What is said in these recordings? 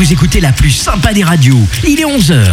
Vous écoutez la plus sympa des radios. Il est 11h.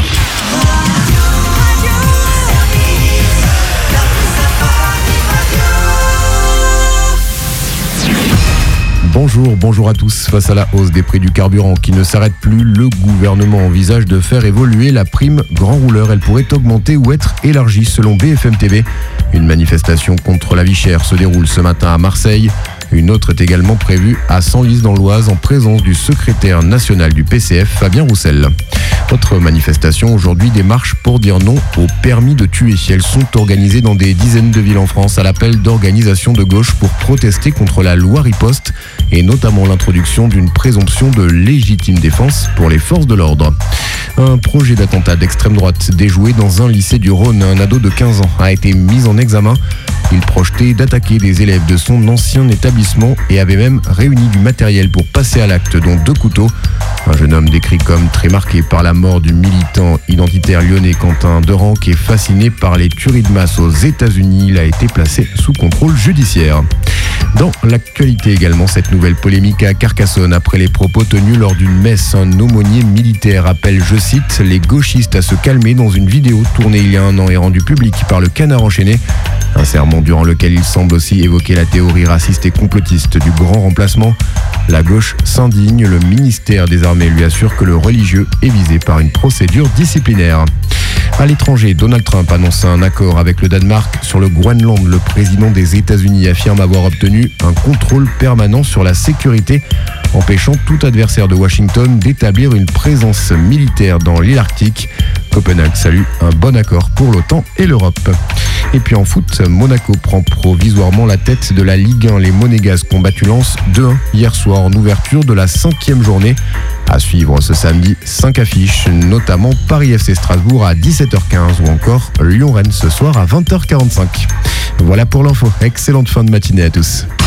Bonjour à tous. Face à la hausse des prix du carburant qui ne s'arrête plus, le gouvernement envisage de faire évoluer la prime grand rouleur. Elle pourrait augmenter ou être élargie selon BFM TV. Une manifestation contre la vie chère se déroule ce matin à Marseille. Une autre est également prévue à Senlis dans l'Oise en présence du secrétaire national du PCF, Fabien Roussel. Autre manifestation aujourd'hui, des marches pour dire non au permis de tuer. Elles sont organisées dans des dizaines de villes en France à l'appel d'organisations de gauche pour protester contre la loi riposte et notamment l'introduction d'une présomption de légitime défense pour les forces de l'ordre. Un projet d'attentat d'extrême droite déjoué dans un lycée du Rhône. Un ado de 15 ans a été mis en examen. Il projetait d'attaquer des élèves de son ancien établissement et avait même réuni du matériel pour passer à l'acte, dont 2 couteaux. Un jeune homme décrit comme très marqué par la mort du militant identitaire lyonnais Quentin Derenc est fasciné par les tueries de masse aux États-Unis. Il a été placé sous contrôle judiciaire. Dans l'actualité également, cette nouvelle polémique à Carcassonne après les propos tenus lors d'une messe. Un aumônier militaire appelle, je cite, les gauchistes à se calmer dans une vidéo tournée il y a un an et rendue publique par le Canard enchaîné. Un sermon durant lequel il semble aussi évoquer la théorie raciste et complotiste du grand remplacement. La gauche s'indigne, le ministère des Armées lui assure que le religieux est visé par une procédure disciplinaire. À l'étranger, Donald Trump annonce un accord avec le Danemark sur le Groenland. Le président des États-Unis affirme avoir obtenu un contrôle permanent sur la sécurité, empêchant tout adversaire de Washington d'établir une présence militaire dans l'île Arctique. Copenhague salue un bon accord pour l'OTAN et l'Europe. Et puis en foot, Monaco prend provisoirement la tête de la Ligue 1. Les Monégasques ont battu Lens 2-1 hier soir en ouverture de la 5e journée. À suivre ce samedi, 5 affiches, notamment Paris FC Strasbourg à 17h15 ou encore Lyon-Rennes ce soir à 20h45. Voilà pour l'info. Excellente fin de matinée à tous.